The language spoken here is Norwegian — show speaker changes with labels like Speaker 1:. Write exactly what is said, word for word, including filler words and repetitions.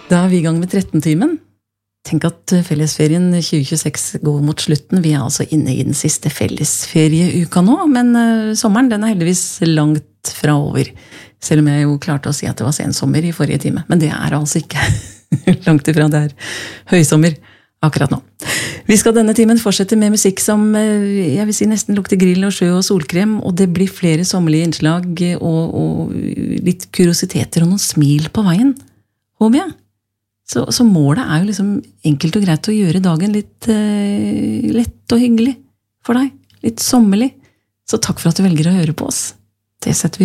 Speaker 1: Da er vi i gang med tretten-timen. Tenk at fellesferien tjue tjueseks går mot slutten. Vi er altså inne i den siste fellesferieuka nå, men uh, sommeren den er heldigvis langt fra over. Selv om jeg jo klarte å si at det var sensommer i forrige time. Men det er altså ikke langt ifra, det er høysommer akkurat nå. Vi skal denne timen fortsette med musikk som uh, jeg vil si nesten lukter grill og sjø og solkrem, og det blir flere sommerlige innslag og, og litt kuriositeter og noen smil på veien, håper jeg. Så, så målet er jo liksom enkelt og greit å gjøre dagen litt eh, lett og hyggelig for deg. Litt sommerlig. Så takk for at du velger å høre på oss. Det setter vi